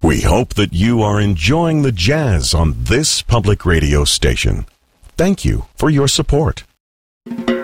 We hope that you are enjoying the jazz on this public radio station. Thank you for your support.